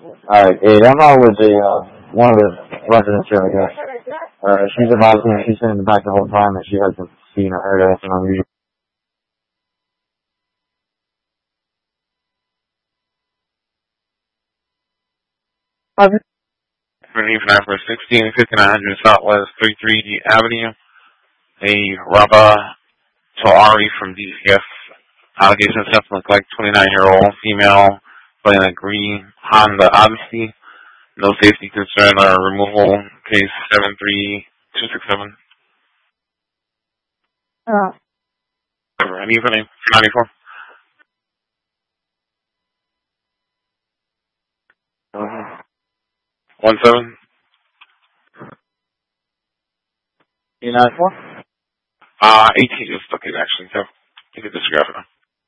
Alright, yeah, I'm on with one of the residents here, I guess. She's advising me, she's sitting in the back the whole time that she hasn't seen or heard anything unusual. Relief for 165900 Southwest 33 Avenue. A Rabah Tawari from DCF. Allegations of look like 29-year-old female playing a green Honda Odyssey. No safety concern or removal. Case 73267. Any for name? 94. Uh-huh. 17. 294? 18 is looking actually, so you can disregard it now.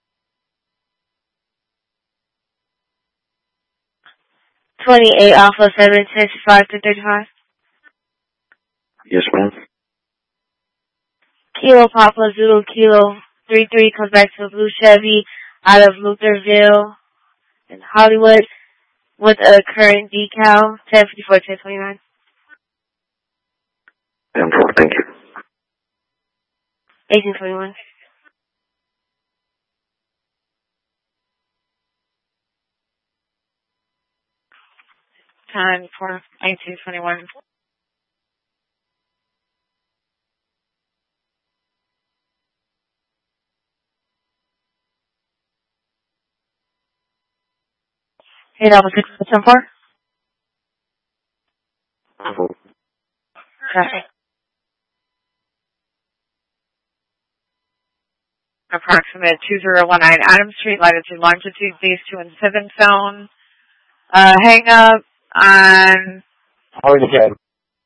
Alpha 765 to 35. Yes, ma'am. Kilo Papa Zulu Kilo 33 comes back to a blue Chevy out of Lutherville in Hollywood with a current decal 1054-1029. 10-4, thank you. 1821. Time for 1821. Hey, Alpha 674. Traffic. Approximate 2019 Adams Street, latitude, longitude, base 2 and 7 zone. Hang up on... How are you getting?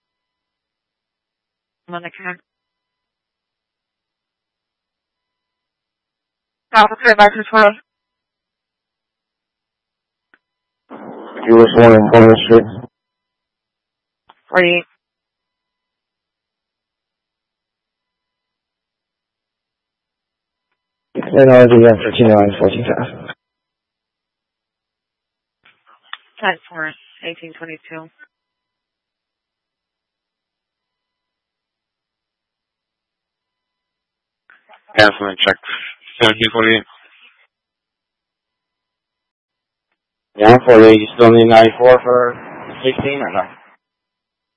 On the count. Alpha 3 back to 12. US 1 and 20th Street. 48. And RDM for 2914,000. Time for 1822. Cancel and check 1748. 148, you still need 94 for 16 or no?